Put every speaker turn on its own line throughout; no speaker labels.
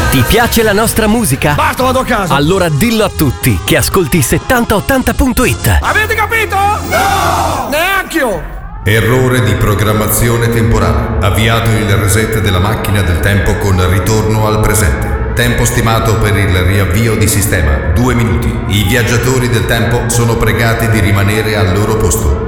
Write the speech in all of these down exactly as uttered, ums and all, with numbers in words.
Ti piace la nostra musica?
Basta, vado a casa.
Allora dillo a tutti che ascolti settanta ottanta punto it.
Avete capito? No! Neanch'io!
Errore di programmazione temporale. Avviato il reset della macchina del tempo con ritorno al presente. Tempo stimato per il riavvio di sistema, due minuti. I viaggiatori del tempo sono pregati di rimanere al loro posto.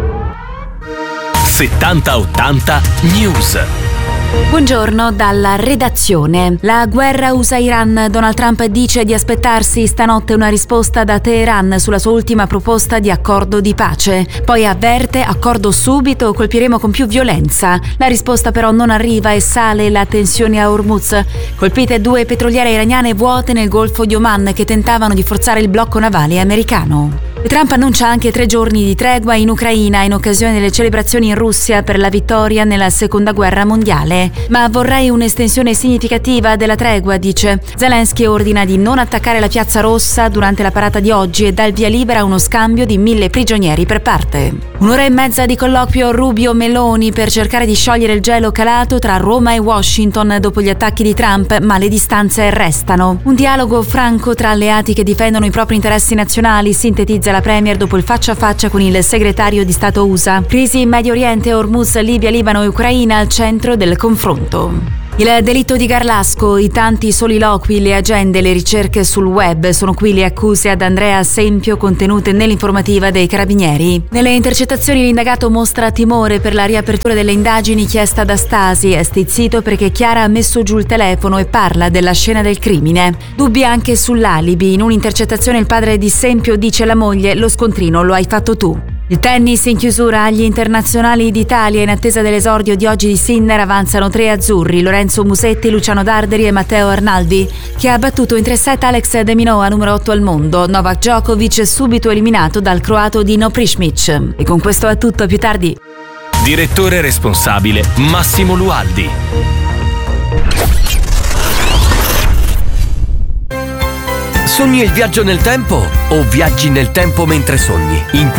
settanta ottanta News.
Buongiorno dalla redazione. La guerra U S A-Iran. Donald Trump dice di aspettarsi stanotte una risposta da Teheran sulla sua ultima proposta di accordo di pace. Poi avverte: accordo subito o colpiremo con più violenza. La risposta però non arriva e sale la tensione a Hormuz. Colpite due petroliere iraniane vuote nel Golfo di Oman che tentavano di forzare il blocco navale americano. Trump annuncia anche tre giorni di tregua in Ucraina in occasione delle celebrazioni in Russia per la vittoria nella seconda guerra mondiale. Ma vorrei un'estensione significativa della tregua, dice. Zelensky ordina di non attaccare la Piazza Rossa durante la parata di oggi e dà il via libera a uno scambio di mille prigionieri per parte. Un'ora e mezza di colloquio Rubio-Meloni per cercare di sciogliere il gelo calato tra Roma e Washington dopo gli attacchi di Trump, ma le distanze restano. Un dialogo franco tra alleati che difendono i propri interessi nazionali, sintetizza la Premier dopo il faccia a faccia con il segretario di Stato U S A. Crisi in Medio Oriente, Hormuz, Libia, Libano e Ucraina al centro del confronto. Il delitto di Garlasco, i tanti soliloqui, le agende, le ricerche sul web sono qui le accuse ad Andrea Sempio contenute nell'informativa dei Carabinieri. Nelle intercettazioni l'indagato mostra timore per la riapertura delle indagini chiesta da Stasi, è stizzito perché Chiara ha messo giù il telefono e parla della scena del crimine. Dubbi anche sull'alibi. In un'intercettazione il padre di Sempio dice alla moglie: lo scontrino lo hai fatto tu. Il tennis in chiusura agli internazionali d'Italia. In attesa dell'esordio di oggi di Sinner avanzano tre azzurri: Lorenzo Musetti, Luciano Darderi e Matteo Arnaldi, che ha battuto in tre set Alex De Minaur, numero otto al mondo. Novak Djokovic subito eliminato dal croato Dino Prismic. E con questo è tutto, a più tardi.
Direttore responsabile Massimo Lualdi. Sogni il viaggio nel tempo o viaggi nel tempo mentre sogni? In